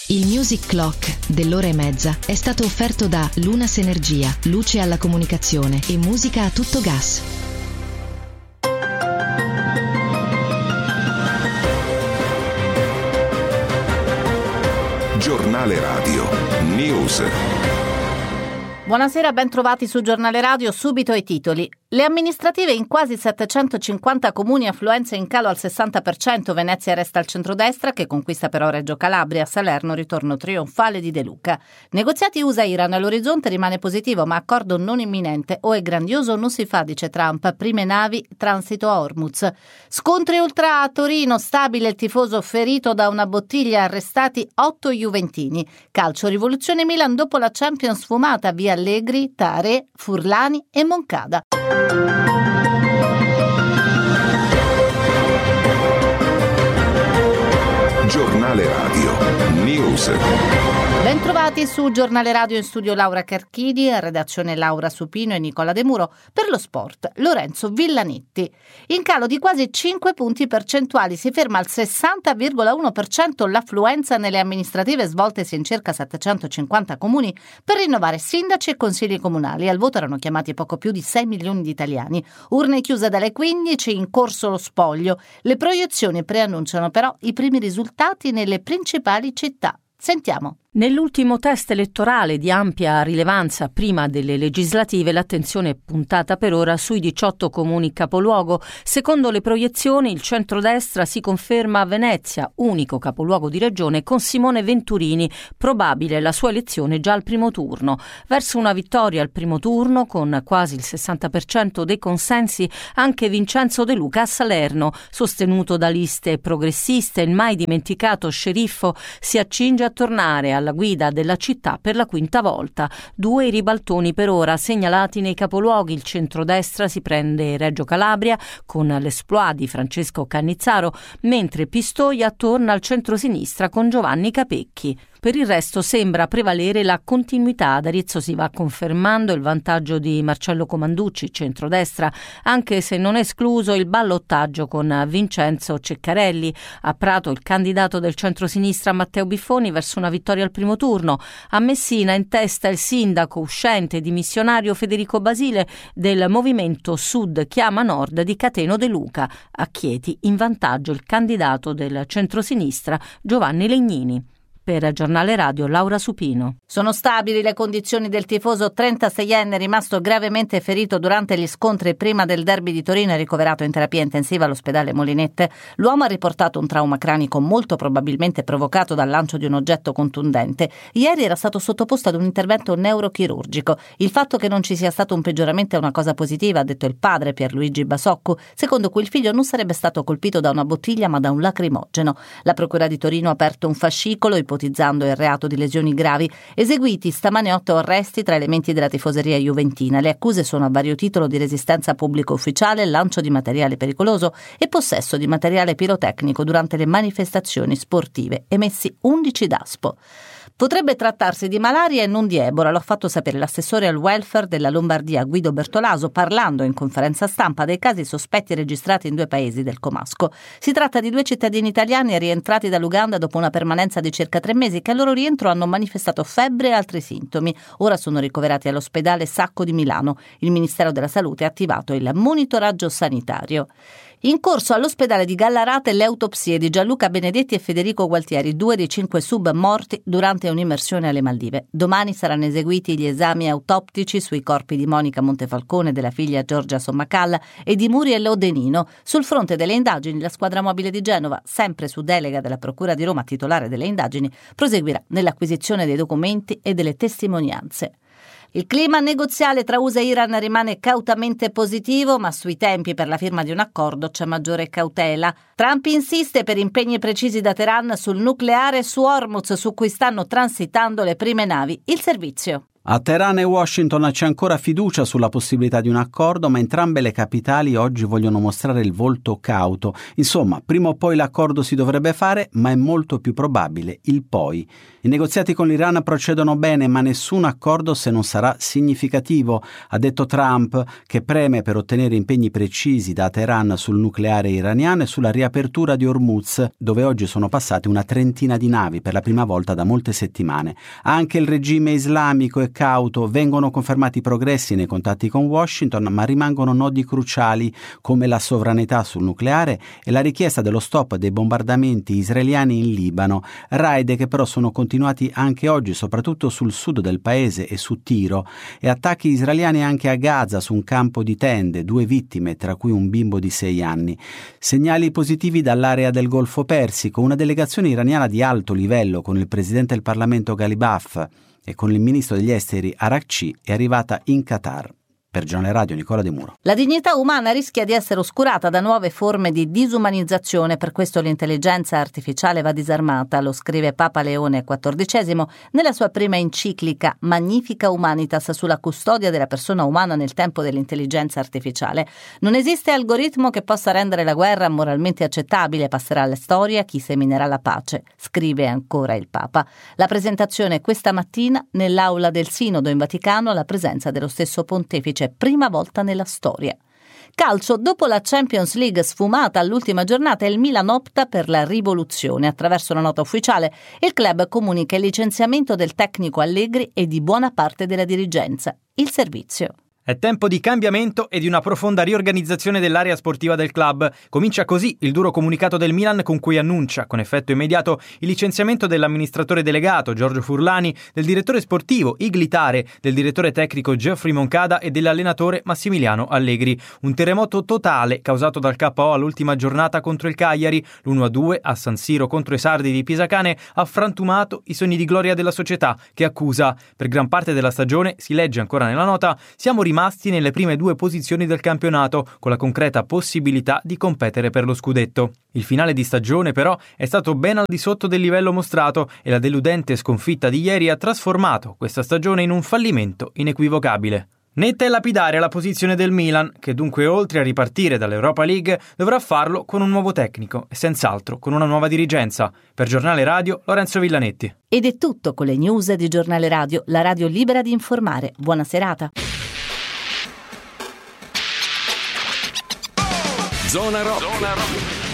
Il Music Clock dell'ora e mezza è stato offerto da Lunas Energia, luce alla comunicazione e musica a tutto gas. Giornale Radio News. Buonasera, ben trovati su Giornale Radio. Subito i titoli. Le amministrative in quasi 750 comuni, affluenza in calo al 60%, Venezia resta al centrodestra che conquista però Reggio Calabria, Salerno ritorno trionfale di De Luca. Negoziati USA-Iran, all'orizzonte rimane positivo ma accordo non imminente, o è grandioso o non si fa, dice Trump, prime navi transito a Hormuz. Scontri ultra a Torino, stabile il tifoso ferito da una bottiglia, arrestati 8 juventini. Calcio, rivoluzione Milan dopo la Champions sfumata, via Allegri, Tare, Furlani e Moncada. Giornale Radio News. Bentrovati su Giornale Radio, in studio Laura Carchidi, in redazione Laura Supino e Nicola De Muro, per lo sport Lorenzo Villanetti. In calo di quasi 5 punti percentuali, si ferma al 60,1% l'affluenza nelle amministrative svoltesi in circa 750 comuni per rinnovare sindaci e consigli comunali. Al voto erano chiamati poco più di 6 milioni di italiani. Urne chiuse dalle 15, in corso lo spoglio. Le proiezioni preannunciano però i primi risultati nelle principali città. Sentiamo. Nell'ultimo test elettorale di ampia rilevanza prima delle legislative, l'attenzione è puntata per ora sui 18 comuni capoluogo. Secondo le proiezioni, il centrodestra si conferma a Venezia, unico capoluogo di regione, con Simone Venturini, probabile la sua elezione già al primo turno. Verso una vittoria al primo turno, con quasi il 60% dei consensi, anche Vincenzo De Luca a Salerno, sostenuto da liste progressiste. Il mai dimenticato sceriffo si accinge a tornare alla guida della città per la quinta volta. 2 i ribaltoni per ora segnalati nei capoluoghi. Il centrodestra si prende Reggio Calabria con l'esploit di Francesco Cannizzaro, mentre Pistoia torna al centrosinistra con Giovanni Capecchi. Per il resto sembra prevalere la continuità. Ad Arezzo si va confermando il vantaggio di Marcello Comanducci, centrodestra, anche se non è escluso il ballottaggio con Vincenzo Ceccarelli. A Prato il candidato del centrosinistra Matteo Biffoni verso una vittoria al primo turno. A Messina in testa il sindaco uscente dimissionario Federico Basile del Movimento Sud Chiama Nord di Cateno De Luca. A Chieti in vantaggio il candidato del centrosinistra Giovanni Legnini. Per Giornale Radio Laura Supino. Sono stabili le condizioni del tifoso 36enne rimasto gravemente ferito durante gli scontri prima del derby di Torino e ricoverato in terapia intensiva all'ospedale Molinette. L'uomo ha riportato un trauma cranico molto probabilmente provocato dal lancio di un oggetto contundente. Ieri era stato sottoposto ad un intervento neurochirurgico. Il fatto che non ci sia stato un peggioramento è una cosa positiva, ha detto il padre Pierluigi Basoccu, secondo cui il figlio non sarebbe stato colpito da una bottiglia ma da un lacrimogeno. La procura di Torino ha aperto un fascicolo ipotizzando il reato di lesioni gravi. Eseguiti stamane 8 arresti tra elementi della tifoseria juventina. Le accuse sono a vario titolo di resistenza pubblico ufficiale, lancio di materiale pericoloso e possesso di materiale pirotecnico durante le manifestazioni sportive, emessi 11 DASPO. Potrebbe trattarsi di malaria e non di Ebola, lo ha fatto sapere l'assessore al welfare della Lombardia Guido Bertolaso, parlando in conferenza stampa dei casi sospetti registrati in 2 paesi del comasco. Si tratta di 2 cittadini italiani rientrati dall'Uganda dopo una permanenza di circa 3 mesi che al loro rientro hanno manifestato febbre e altri sintomi. Ora sono ricoverati all'ospedale Sacco di Milano. Il Ministero della Salute ha attivato il monitoraggio sanitario. In corso all'ospedale di Gallarate le autopsie di Gianluca Benedetti e Federico Gualtieri, 2 dei 5 sub morti durante un'immersione alle Maldive. Domani saranno eseguiti gli esami autoptici sui corpi di Monica Montefalcone, della figlia Giorgia Sommacalla e di Muriel Odenino. Sul fronte delle indagini, la squadra mobile di Genova, sempre su delega della Procura di Roma titolare delle indagini, proseguirà nell'acquisizione dei documenti e delle testimonianze. Il clima negoziale tra USA e Iran rimane cautamente positivo, ma sui tempi per la firma di un accordo c'è maggiore cautela. Trump insiste per impegni precisi da Teheran sul nucleare su Hormuz, su cui stanno transitando le prime navi. Il servizio. A Teheran e Washington c'è ancora fiducia sulla possibilità di un accordo, ma entrambe le capitali oggi vogliono mostrare il volto cauto. Insomma, prima o poi l'accordo si dovrebbe fare, ma è molto più probabile il poi. I negoziati con l'Iran procedono bene, ma nessun accordo se non sarà significativo, ha detto Trump, che preme per ottenere impegni precisi da Teheran sul nucleare iraniano e sulla riapertura di Hormuz, dove oggi sono passate una trentina di navi per la prima volta da molte settimane. Anche il regime islamico è cauto, vengono confermati progressi nei contatti con Washington, ma rimangono nodi cruciali come la sovranità sul nucleare e la richiesta dello stop dei bombardamenti israeliani in Libano, raid che però sono continuati anche oggi, soprattutto sul sud del paese e su Tiro, e attacchi israeliani anche a Gaza su un campo di tende, 2 vittime, tra cui un bimbo di 6 anni. Segnali positivi dall'area del Golfo Persico, una delegazione iraniana di alto livello con il presidente del Parlamento Ghalibaf e con il ministro degli esteri Arakci è arrivata in Qatar. Per Giornale Radio, Nicola De Muro. La dignità umana rischia di essere oscurata da nuove forme di disumanizzazione, per questo l'intelligenza artificiale va disarmata, lo scrive Papa Leone XIV nella sua prima enciclica Magnifica Humanitas sulla custodia della persona umana nel tempo dell'intelligenza artificiale. Non esiste algoritmo che possa rendere la guerra moralmente accettabile, passerà alla storia chi seminerà la pace, scrive ancora il Papa. La presentazione questa mattina nell'aula del Sinodo in Vaticano alla presenza dello stesso pontefice, prima volta nella storia. Calcio, dopo la Champions League sfumata all'ultima giornata, il Milan opta per la rivoluzione. Attraverso una nota ufficiale, il club comunica il licenziamento del tecnico Allegri e di buona parte della dirigenza. Il servizio. È tempo di cambiamento e di una profonda riorganizzazione dell'area sportiva del club. Comincia così il duro comunicato del Milan, con cui annuncia, con effetto immediato, il licenziamento dell'amministratore delegato Giorgio Furlani, del direttore sportivo Iglitare, del direttore tecnico Geoffrey Moncada e dell'allenatore Massimiliano Allegri. Un terremoto totale causato dal KO all'ultima giornata contro il Cagliari. L'1-2 a San Siro contro i sardi di Pisacane ha frantumato i sogni di gloria della società, che accusa. Per gran parte della stagione, si legge ancora nella nota, siamo rimasti nelle prime 2 posizioni del campionato, con la concreta possibilità di competere per lo scudetto. Il finale di stagione però è stato ben al di sotto del livello mostrato e la deludente sconfitta di ieri ha trasformato questa stagione in un fallimento inequivocabile. Netta e lapidaria la posizione del Milan, che dunque oltre a ripartire dall'Europa League dovrà farlo con un nuovo tecnico e senz'altro con una nuova dirigenza. Per Giornale Radio, Lorenzo Villanetti. Ed è tutto con le news di Giornale Radio, la radio libera di informare. Buona serata. Zona Rock.